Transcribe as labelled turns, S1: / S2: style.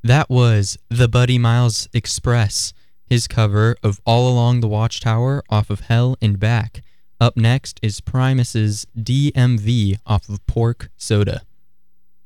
S1: That was the Buddy Miles Express, his cover of All Along the Watchtower off of Hell and Back. Up next is Primus's DMV off of Pork Soda.